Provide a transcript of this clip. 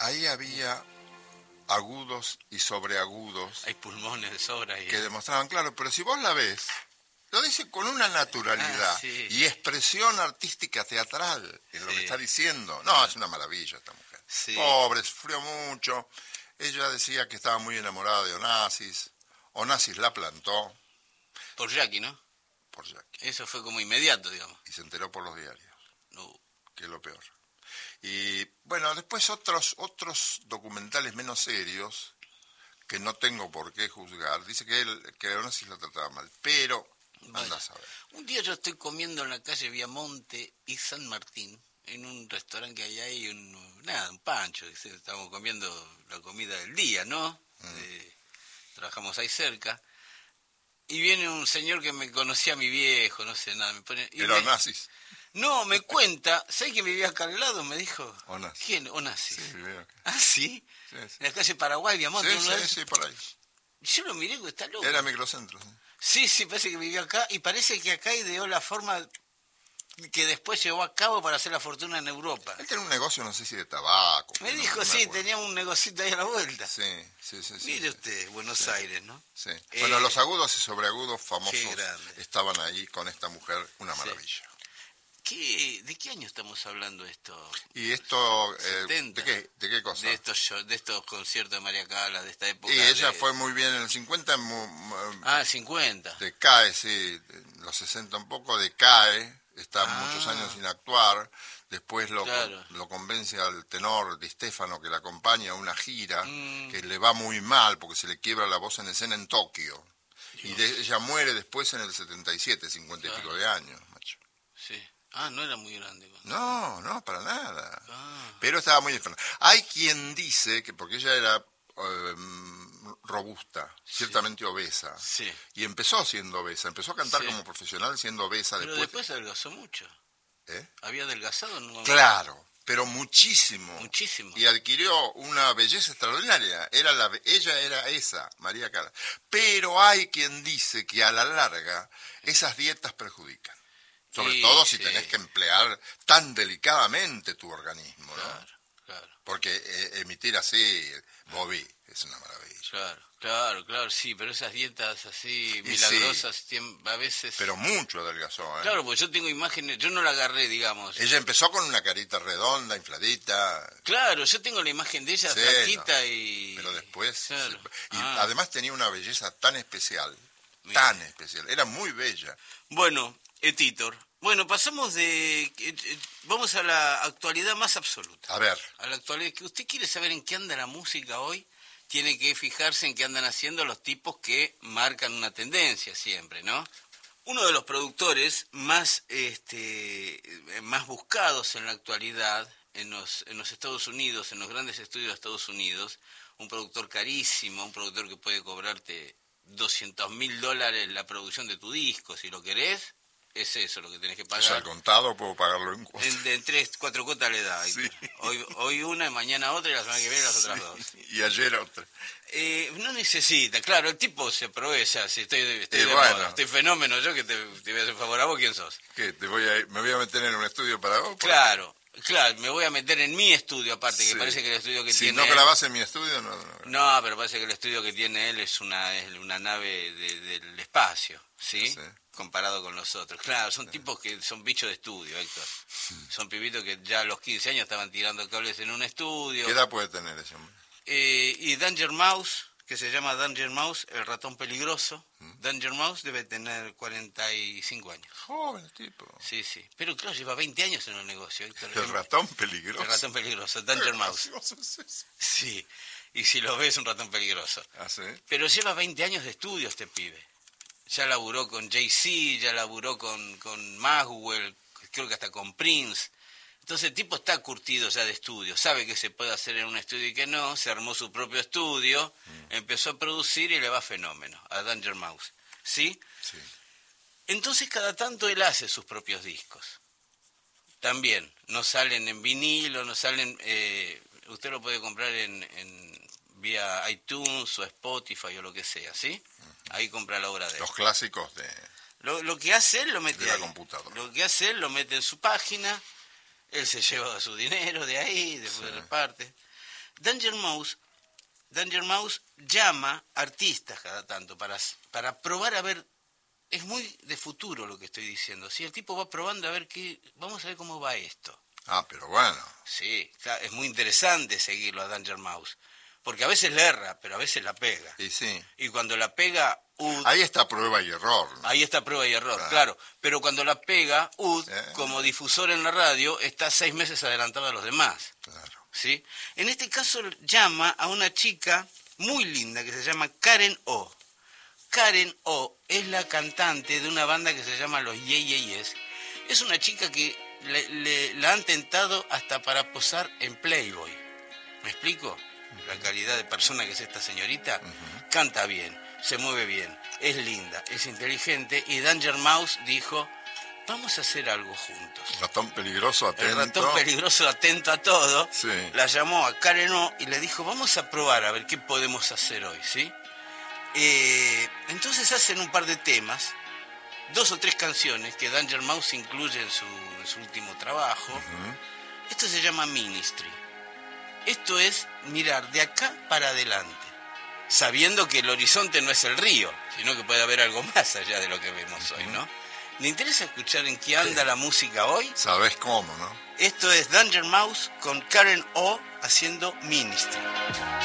ahí había agudos y sobreagudos. Hay pulmones de sobra ahí. Que demostraban, claro, pero si vos la ves, lo dice con una naturalidad sí. y expresión artística teatral en lo que está diciendo. No, es una maravilla esta mujer. Sí. Pobre, sufrió mucho. Ella decía que estaba muy enamorada de Onassis. Onassis la plantó. Por Jackie, ¿no? Por Jackie. Eso fue como inmediato, digamos. Y se enteró por los diarios. No. Que es lo peor. Y bueno, después otros documentales menos serios, que no tengo por qué juzgar, dice que Onassis la trataba mal, pero andás a ver. Un día yo estoy comiendo en la calle Viamonte y San Martín, en un restaurante que hay ahí, un pancho, estamos comiendo la comida del día, ¿no? Trabajamos ahí cerca, y viene un señor que me conocía a mi viejo, no sé nada, me pone... ¿Era Onassis? No, me cuenta, ¿sabes que vivía acá al lado? Me dijo. Onassis. ¿Quién? Onassis. Sí, vivía acá. ¿Ah, sí? Sí. En la calle Paraguay, Viamonte. Sí, por ahí. Yo lo miré, que está loco. Era microcentro. Sí, parece que vivió acá, y parece que acá ideó la forma que después llevó a cabo para hacer la fortuna en Europa. Él tenía un negocio, no sé si de tabaco. Me dijo, sí, tenía un negocito ahí a la vuelta. Sí. Mire usted, Buenos Aires, ¿no? Sí. Bueno, los agudos y sobreagudos famosos grande. estaban ahí con esta mujer, una maravilla. ¿De qué año estamos hablando esto? Y esto, 70. ¿de qué cosa? De estos conciertos de María Callas, de esta época. Y ella fue muy bien en el 50. 50. Decae, sí, los 60 un poco, decae, está muchos años sin actuar, después lo convence al tenor Di Stefano que la acompaña a una gira, que le va muy mal porque se le quiebra la voz en escena en Tokio. Dios. Y ella muere después en el 77, 50 y pico de años, macho. Sí. No era muy grande. No, para nada. Pero estaba muy enferma. Hay quien dice que porque ella era robusta, ciertamente obesa, y empezó siendo obesa, empezó a cantar como profesional siendo obesa. Pero después adelgazó mucho. ¿Había adelgazado? No. Claro, pero muchísimo. Muchísimo. Y adquirió una belleza extraordinaria. Ella era esa, María Callas. Pero hay quien dice que a la larga esas dietas perjudican. Sobre todo si tenés que emplear tan delicadamente tu organismo, ¿no? Claro. Porque emitir así, Bobby, es una maravilla. Claro, sí, pero esas dietas así milagrosas a veces... Pero mucho adelgazó, ¿eh? Claro, porque yo tengo imágenes, yo no la agarré, digamos. Ella empezó con una carita redonda, infladita. Claro, yo tengo la imagen de ella flaquita y... Pero después... Claro. Y además tenía una belleza tan especial, era muy bella. Bueno... Titor. Bueno, pasamos vamos a la actualidad más absoluta. A ver. A la actualidad. Que usted quiere saber en qué anda la música hoy, tiene que fijarse en qué andan haciendo los tipos que marcan una tendencia siempre, ¿no? Uno de los productores más buscados en la actualidad en los Estados Unidos, en los grandes estudios de Estados Unidos, un productor carísimo, un productor que puede cobrarte $200,000 la producción de tu disco, si lo querés. Es eso lo que tenés que pagar. ¿Es al contado o puedo pagarlo en cuotas? En 3-4 cuotas le da. Sí. Hoy una, mañana otra y la semana que viene las otras dos. Y ayer otra. No necesita, claro, el tipo se aprovecha. Si estoy fenómeno yo, que te voy a hacer favor a vos, ¿quién sos? ¿Qué? Me voy a meter en un estudio para vos. Claro, me voy a meter en mi estudio aparte, que parece que el estudio que tiene... Si no grabás en mi estudio, no. No, pero parece que el estudio que tiene él es una nave del espacio, ¿sí? Comparado con los otros. Claro, son tipos que son bichos de estudio, Héctor. Son pibitos que ya a los 15 años estaban tirando cables en un estudio. ¿Qué edad puede tener ese hombre? Y Danger Mouse, que se llama Danger Mouse, el ratón peligroso. Danger Mouse debe tener 45 años. Joven tipo. Sí. Pero claro, lleva 20 años en el negocio, Héctor. El ratón peligroso. El ratón peligroso, Danger Mouse. Sí, y si lo ves, un ratón peligroso. ¿Sí? Pero lleva 20 años de estudio este pibe. Ya laburó con Jay-Z, ya laburó con Maxwell, creo que hasta con Prince. Entonces el tipo está curtido ya de estudio, sabe que se puede hacer en un estudio y que no, se armó su propio estudio, empezó a producir y le va fenómeno a Danger Mouse. ¿Sí? Sí. Entonces cada tanto él hace sus propios discos. También, no salen en vinilo, no salen... usted lo puede comprar vía iTunes o Spotify o lo que sea, ¿sí? Ahí compra la obra de él. Los clásicos de... Lo que hace él lo mete de la ahí. Computadora. Lo que hace él lo mete en su página, él se lleva su dinero de ahí, después reparte. Danger Mouse llama artistas cada tanto para probar a ver. Es muy de futuro lo que estoy diciendo. Si el tipo va probando a ver vamos a ver cómo va esto. Ah, pero bueno. Sí, claro, es muy interesante seguirlo a Danger Mouse. Porque a veces le erra, pero a veces la pega. Y sí. Y cuando la pega, ahí está prueba y error, ¿no? Ahí está prueba y error, claro. Pero cuando la pega, como difusor en la radio, está 6 meses adelantado a los demás. Claro. ¿Sí? En este caso llama a una chica muy linda que se llama Karen O. Karen O es la cantante de una banda que se llama Los Ye Ye Yes. Es una chica que la han tentado hasta para posar en Playboy. ¿Me explico? La calidad de persona que es esta señorita. Canta bien, se mueve bien, es linda, es inteligente. Y Danger Mouse dijo, vamos a hacer algo juntos. Ratón peligroso, atento. El ratón peligroso, atento a todo. Sí. La llamó a Karen O y le dijo, vamos a probar a ver qué podemos hacer hoy, ¿sí? Entonces hacen un par de temas, 2 o 3 canciones que Danger Mouse incluye en su último trabajo. Esto se llama Ministry. Esto es mirar de acá para adelante, sabiendo que el horizonte no es el río, sino que puede haber algo más allá de lo que vemos hoy, ¿no? ¿Le interesa escuchar en qué anda la música hoy? Sabés cómo, ¿no? Esto es Danger Mouse con Karen O haciendo Ministry.